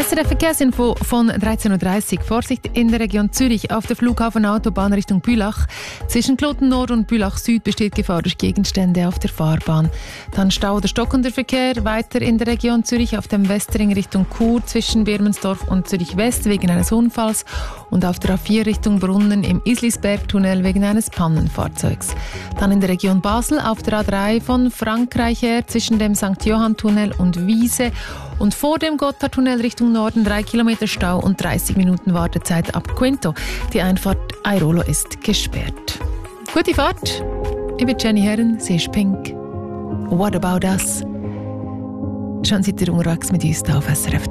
SRF Verkehrsinfo von 13.30 Uhr. Vorsicht in der Region Zürich auf der Flughafenautobahn Richtung Bülach. Zwischen Kloten Nord und Bülach Süd besteht Gefahr durch Gegenstände auf der Fahrbahn. Dann Stau oder stockender Verkehr weiter in der Region Zürich auf dem Westring Richtung Chur zwischen Birmensdorf und Zürich West wegen eines Unfalls und auf der A4 Richtung Brunnen im Islisbergtunnel wegen eines Pannenfahrzeugs. Dann in der Region Basel auf der A3 von Frankreich her zwischen dem St. Johann-Tunnel und Wiese und vor dem Gotthardtunnel Richtung Norden 3 Kilometer Stau und 30 Minuten Wartezeit ab Quinto. Die Einfahrt Airolo ist gesperrt. Gute Fahrt. Ich bin Jenny Herren, sie ist Pink. What about us? Schon seid ihr unterwegs mit uns hier auf SRF